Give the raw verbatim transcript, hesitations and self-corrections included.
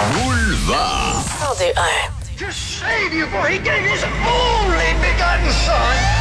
Boulevard. cent deux un. To save you, for he gave his only begotten son.